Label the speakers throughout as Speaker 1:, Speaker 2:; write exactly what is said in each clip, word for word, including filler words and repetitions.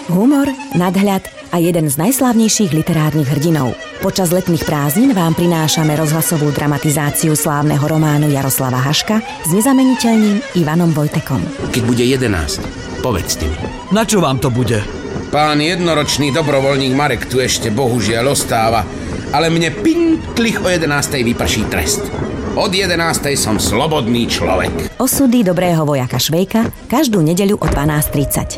Speaker 1: Humor, nadhľad a jeden z najslávnejších literárnych hrdinov. Počas letných prázdnin vám prinášame rozhlasovú dramatizáciu slávneho románu Jaroslava Haška s nezameniteľným Ivanom Vojtekom.
Speaker 2: Keď bude jedenásť, povedzte mi.
Speaker 3: Na čo vám to bude?
Speaker 2: Pán jednoročný dobrovoľník Marek tu ešte bohužiaľ ostáva, ale mne pinklich o jedenástej vyprší trest. Od jedenástej som slobodný človek.
Speaker 1: Osudy dobrého vojaka Švejka každú nedeľu o dvanásť tridsať.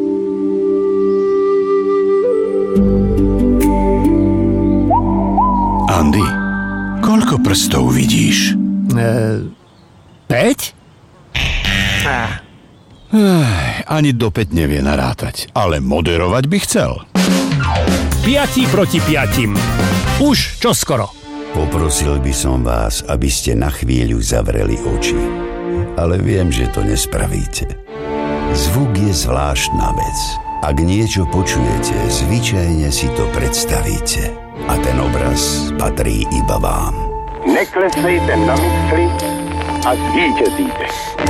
Speaker 4: Andy, koľko prstov vidíš?
Speaker 3: E, päť?
Speaker 4: Ah. Ech, ani do päť nevie narátať, ale moderovať by chcel.
Speaker 5: Piati proti piatim. Už čoskoro.
Speaker 6: Poprosil by som vás, aby ste na chvíľu zavreli oči. Ale viem, že to nespravíte. Zvuk je zvláštna vec. Ak niečo počujete, zvyčajne si to predstavíte. A ten obraz patrí iba vám.
Speaker 7: Neklesejte na mysli a zvíťazíte.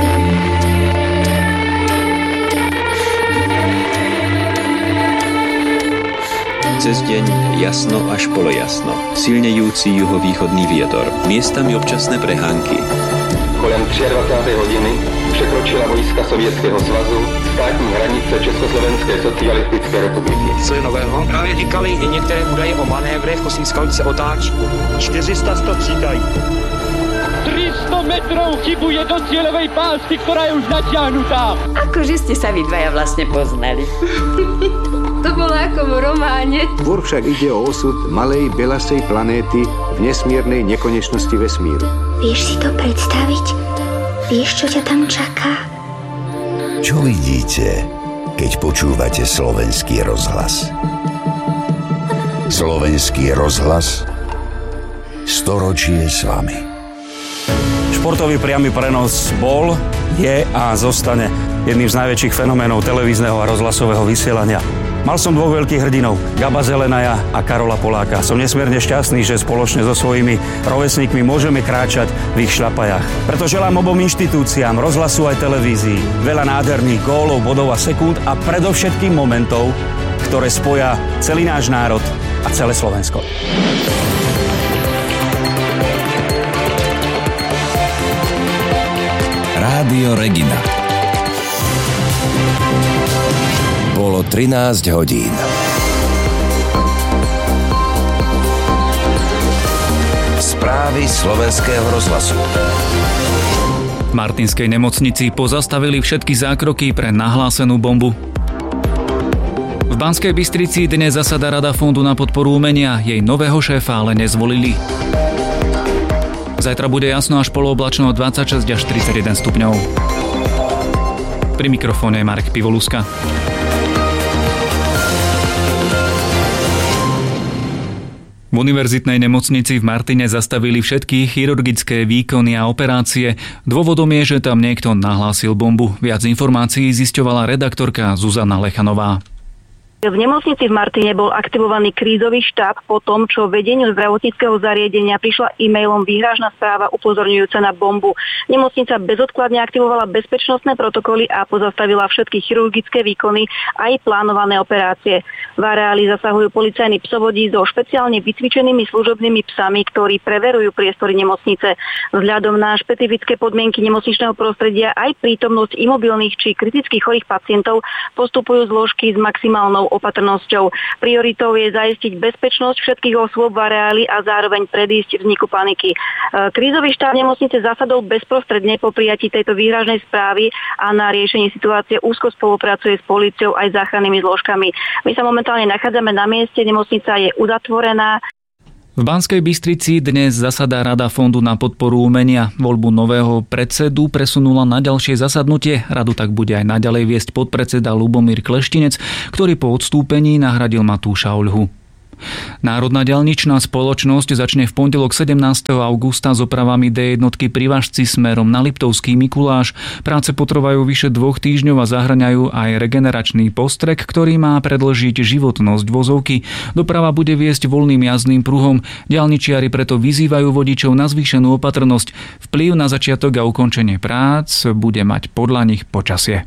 Speaker 8: Cez deň jasno až polojasno. Silnejúci juhovýchodný vietor. Miestami občasné prehánky.
Speaker 9: Kolem dvadsiatej tretej hodiny překročila vojska Sovětského svazu státní hranice Československé socialistické republiky.
Speaker 10: Co je nového? Právě říkali i některé údaje o manévrech, Kosínská ulice otáčí. čtyři sta střídají.
Speaker 11: tri sto metrov chybuje do cieľovej pásky, ktorá je už natiahnutá.
Speaker 12: Akože ste sa vy dvaja vlastne poznali.
Speaker 13: To bolo ako v románe.
Speaker 14: Skôr však ide o osud malej belasej planéty v nesmiernej nekonečnosti vesmíru.
Speaker 15: Vieš si to predstaviť? Vieš, čo ťa tam čaká?
Speaker 6: Čo vidíte, keď počúvate Slovenský rozhlas? Slovenský rozhlas? Storočie s vami.
Speaker 16: Športový priamy prenos bol, je a zostane jedným z najväčších fenoménov televízneho a rozhlasového vysielania. Mal som dvoch veľkých hrdinov, Gaba Zelenaja a Karola Poláka. Som nesmierne šťastný, že spoločne so svojimi rovesníkmi môžeme kráčať v ich šľapajách. Preto želám obom inštitúciám, rozhlasu aj televízii, veľa nádherných gólov, bodov a sekúnd a predovšetkým momentov, ktoré spoja celý náš národ a celé Slovensko.
Speaker 17: Rádio Regina. Bolo trinásť hodín. Správy Slovenského rozhlasu.
Speaker 18: V Martinskej nemocnici pozastavili všetky zákroky pre nahlásenú bombu. V Banskej Bystrici dnes zasadá Rada Fondu na podporu umenia, jej nového šéfa ale nezvolili. Zajtra bude jasno až polooblačno dvadsaťšesť až tridsaťjeden stupňov. Pri mikrofóne je Marek Pivoluska. V univerzitnej nemocnici v Martine zastavili všetky chirurgické výkony a operácie. Dôvodom je, že tam niekto nahlásil bombu. Viac informácií zisťovala redaktorka Zuzana Lechanová.
Speaker 19: V nemocnici v Martine bol aktivovaný krízový štáb po tom, čo vedeniu zdravotníckeho zariadenia prišla e-mailom výhražná správa upozorňujúca na bombu. Nemocnica bezodkladne aktivovala bezpečnostné protokoly a pozastavila všetky chirurgické výkony aj plánované operácie. V areáli zasahujú policajní psovodí so špeciálne vycvičenými služobnými psami, ktorí preverujú priestory nemocnice. Vzhľadom na špecifické podmienky nemocničného prostredia aj prítomnosť imobilných či kritických chorých pacientov postupujú zložky s maximálnou opatrnosťou. Prioritou je zaistiť bezpečnosť všetkých osôb v areáli a zároveň predísť vzniku paniky. Krízový štáb nemocnice zasadol bezprostredne po prijatí tejto výhražnej správy a na riešenie situácie úzko spolupracuje s políciou aj záchrannými zložkami. My sa momentálne nachádzame na mieste, nemocnica je uzatvorená.
Speaker 18: V Banskej Bystrici dnes zasadá Rada Fondu na podporu umenia. Voľbu nového predsedu presunula na ďalšie zasadnutie. Radu tak bude aj naďalej viesť podpredseda Ľubomír Kleštinec, ktorý po odstúpení nahradil Matúša Oľhu. Národná diaľničná spoločnosť začne v pondelok sedemnásteho augusta s opravami dé jednotky pri Važci smerom na Liptovský Mikuláš. Práce potrvajú vyše dvoch týždňov a zahŕňajú aj regeneračný postrek, ktorý má predĺžiť životnosť vozovky. Doprava bude viesť voľným jazdným pruhom. Diaľničiari preto vyzývajú vodičov na zvýšenú opatrnosť. Vplyv na začiatok a ukončenie prác bude mať podľa nich počasie.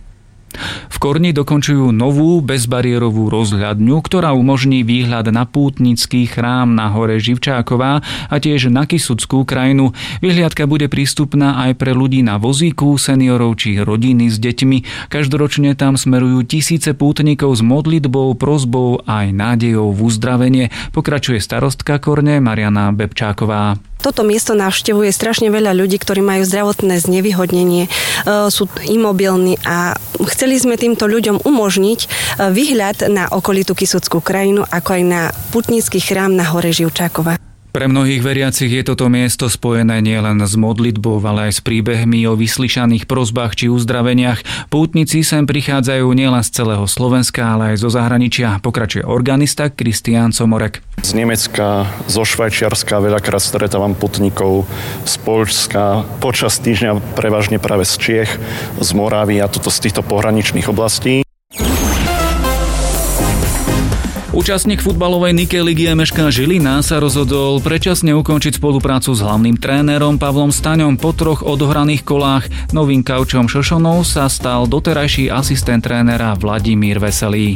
Speaker 18: V Korni dokončujú novú bezbariérovú rozhľadňu, ktorá umožní výhľad na pútnický chrám na hore Živčáková a tiež na Kysuckú krajinu. Vyhliadka bude prístupná aj pre ľudí na vozíku, seniorov či rodiny s deťmi. Každoročne tam smerujú tisíce pútnikov s modlitbou, prosbou aj nádejou v uzdravenie. Pokračuje starostka Korne Mariana Bebčáková.
Speaker 20: Toto miesto navštevuje strašne veľa ľudí, ktorí majú zdravotné znevýhodnenie, sú imobilní a chceli sme týmto ľuďom umožniť výhľad na okolitú Kysuckú krajinu, ako aj na putnický chrám na hore Živčákova.
Speaker 18: Pre mnohých veriacich je toto miesto spojené nielen s modlitbou, ale aj s príbehmi o vyslyšaných prosbách či uzdraveniach. Pútnici sem prichádzajú nielen z celého Slovenska, ale aj zo zahraničia. Pokračuje organista Kristián Comorek.
Speaker 21: Z Nemecka, zo Švajčiarska veľakrát stretávam putníkov, z Poľska, počas týždňa prevažne práve z Čiech, z Moravy a toto z týchto pohraničných oblastí.
Speaker 18: Účastník futbalovej Nike ligy em eš ká Žilina sa rozhodol predčasne ukončiť spoluprácu s hlavným trénerom Pavlom Staňom. Po troch odohraných kolách novým kaučom Šošonov sa stal doterajší asistent trénera Vladimír Veselý.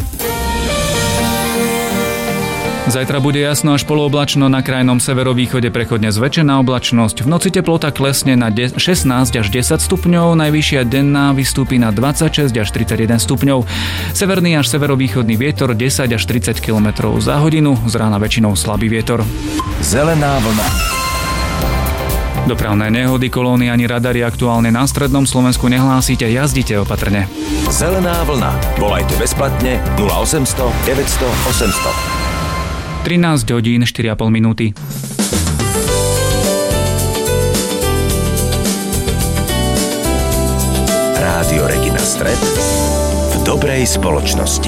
Speaker 18: Zajtra bude jasno až polooblačno, na krajnom severovýchode prechodne zväčšená oblačnosť. V noci teplota klesne na šestnásť až desať stupňov, najvyššia denná vystúpi na dvadsaťšesť až tridsaťjeden stupňov. Severný až severovýchodný vietor desať až tridsať kilometrov za hodinu, z rána väčšinou slabý vietor.
Speaker 17: Zelená vlna.
Speaker 18: Dopravné nehody, kolóny ani radary aktuálne na strednom Slovensku nehlásite, jazdite opatrne.
Speaker 17: Zelená vlna. Volajte bezplatne nula osemsto deväťsto osemsto.
Speaker 18: trinásť hodín štyri a pol minúty.
Speaker 17: Rádio Regina Stred v dobrej spoločnosti.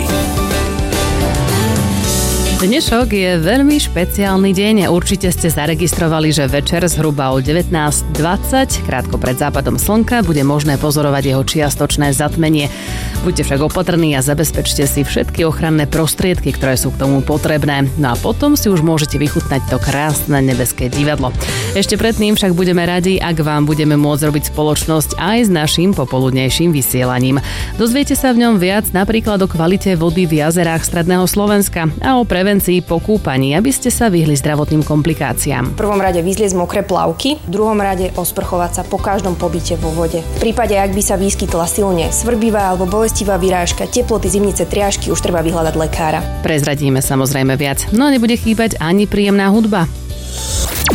Speaker 22: Dnešok je veľmi špeciálny deň. Určite ste zaregistrovali, že večer zhruba o devätnásť dvadsať, krátko pred západom slnka, bude možné pozorovať jeho čiastočné zatmenie. Buďte však opatrní a zabezpečte si všetky ochranné prostriedky, ktoré sú k tomu potrebné. No a potom si už môžete vychutnať to krásne nebeské divadlo. Ešte predtým však budeme radi, ak vám budeme môcť robiť spoločnosť aj s naším popoludnejším vysielaním. Dozviete sa v ňom viac napríklad o kvalite vody v jazerách stredného Slovenska a o prevencii po kúpaní, aby ste sa vyhli zdravotným komplikáciám.
Speaker 23: V prvom rade vyzliecť mokré plavky, v druhom rade osprchovať sa po každom pobyte vo vode. V prípade, ak by sa vyskytla silne svrbivá alebo bolestivá vyrážka, teploty, zimnice, triažky, už treba vyhľadať lekára.
Speaker 22: Prezradíme samozrejme viac, no nebude chýbať ani príjemná hudba.